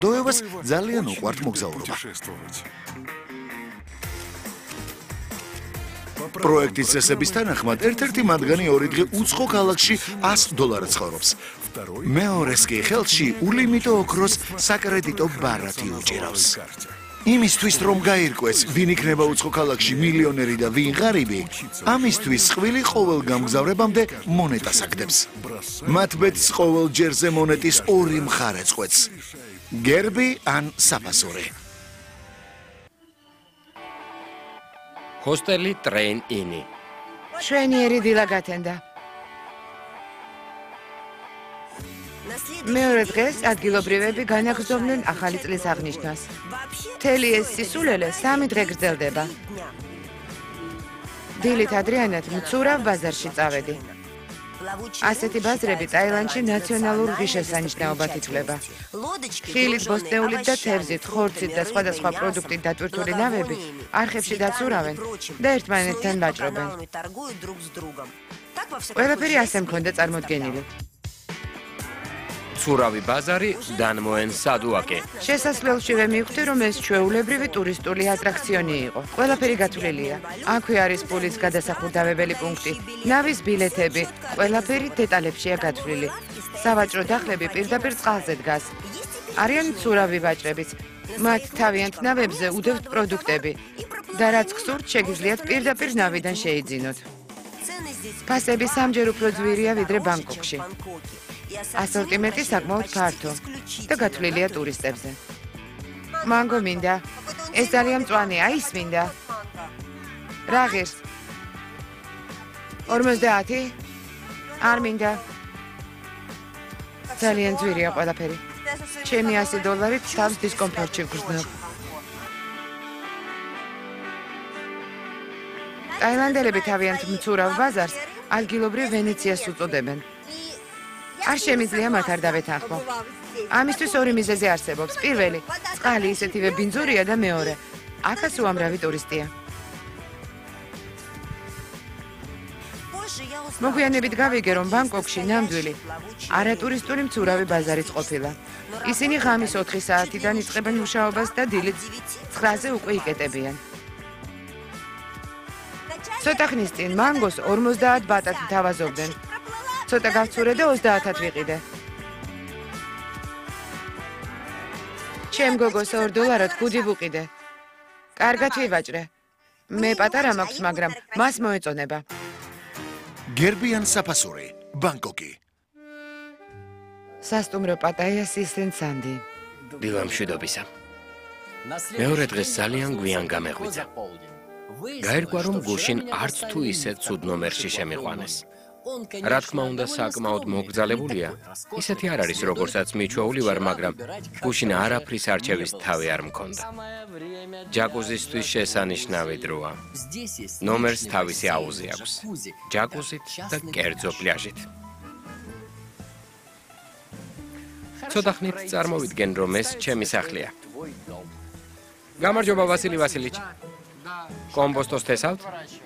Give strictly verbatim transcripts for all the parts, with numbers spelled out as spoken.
დოევას ძალიან უყვართ მოგზაურობა. პროექტის წესების თანახმად ერთ-ერთი მათგანი ორი დღე უცხო ქალაქში ას დოლარად ცხოვრობს. მეორეს კი ხელში ულიმიტო ოქროს საკრედიტო ბარათი უჭირავს. იმისთვის რომ გაირკვეს, ვინ იქნება უცხო ქალაქში მილიონერი და ვინ ღარიბი, ამისთვის წყვილი ყოველ გამგზავრებამდე მონეტას აგდებს. მათ ბედს ყოველ ჯერზე მონეტის ორი მხარე წყვეტს. გერბი ან საფასური. ჰოსტელი ტრეინ ინი. შვენიერი დილა გათენდა. მეორე დღეს ადგილობრივები განაგრძობდნენ ახალი წლის აღნიშვნას. მთელი ეს სისულელე სამი დღე გრძელდება. დილით ადრიანად მცურავ ბაზარში წავედი. ასეთი ბაზრები ტაილანდში ნაციონალურ ღირსშესანიშნაობად ითვლება. ხილით, ბოსტნეულით და თევზით, ხორცით და სხვადასხვა პროდუქტით დატვირთული ნავები არხებში დაცურავენ და ერთმანეთთან ვაჭრობენ. ყველაფერი ასე მქონდა წარმოდგენილი. ცურავი ბაზარი დანმოენ სადუაკე. შესასვლელშივე მივხვდი, რომ ეს ჩვეულებრივი ტურისტული ატრაქციონი იყო. ყველაფერი გათვლილია. აქვე არის პულის გადასახურდავებელი პუნქტი, ნავის ბილეთები, ყველაფერი დეტალებშია გათვლილი. სავაჭრო დახლები პირდაპირ წყალზე დგას. არიან ცურავი ვაჭრებიც. მათ თავიანთ ნავებზე უდევთ პროდუქტები და რაც გსურთ, შეგიძლიათ პირდაპირ ნავიდან შეიძინოთ. ფასები სამჯერ უფრო ძვირია ვიდრე ბანგკოკში. ასორტიმენტი საკმაოდ ფართო და გათვლილია ტურისტებზე. მანგო მინდა. ეს ძალიან მწვანეა, ის მინდა. რა ღირს? ორმოცდაათი? არ მინდა. ძალიან ძვირია ყველაფერი. ჩემი ასი დოლარით თავს დისკომფორტში ვგრძნობ. ტაილანდელები თავიანთ მცურავ ბაზარს ადგილობრივ ვენეციას უწოდებენ. არ შემიძლია მათ არ დავეთანხმო. ამისთვის ორი მიზეზი არსებობს. პირველი, წყალი ისეთივე ბინძურია და მეორე, აქაც უამრავი ტურისტია. მოგვიანებით გავიგე, რომ ბანგკოკში ნამდვილი არატურისტული მცურავი ბაზარიც ყოფილა. ისინი ღამის ოთხი საათიდან იწყებენ მუშაობას და დილით ცხრაზე უკვე იკეტებიან. ცოტა ხნის წინ მანგოს ორმოცდაათ ბატად თავაზობდნენ. ცოტა გავცურე და ოცდაათად ვიყიდე. ჩემ გოგოს ორ დოლარად ქუდი ვუყიდე. კარგად ვივაჭრე. მე პატარა მაქვს, მაგრამ მას მოეწონება. გერბი ან საფასური, ბანგკოკი. სასტუმრო პატაიას ისენსანდი. დილა მშვიდობისა. მეორე დღეს ძალიან გვიან გამეღვიძა. გაირკვა, რომ გუშინ არც თუ ისე ცუდ ნომერში შემიყვანეს. რა თქმა უნდა, საკმაოდ მოგრძალებულია. ისეთი არ არის, როგორცაც მიჩვეული ვარ, მაგრამ გუშინ არაფრის არჩევის თავი არ მქონდა. ჯაკუზისთვის შესანიშნავი დროა. ნომერს თავისი აუზი აქვს. ჯაკუზით და კერძო პლაჟით. ცოტა ხნით წარმოვიდგენ, რომ ეს ჩემი სახლია. გამარჯობა, ვასილი ვასილიჩი. კომბოსტოს თესავთ?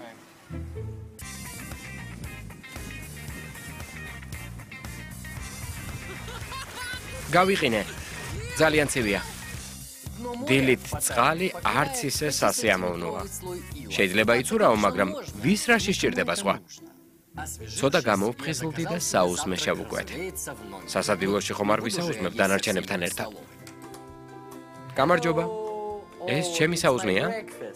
გავიყინე. ძალიან ცივია. დილით წყალი არც ისე სასიამოვნოა. შეიძლება იცურავო, მაგრამ ვის რაში სჭირდება სხვა? ცოტა გამოვფხიზლდი და საუზმე შევუკვეთ. სასადილოში ხომ არ ვისაუზმებ დანარჩენებთან ერთად. გამარჯობა. ეს ჩემი საუზმეა?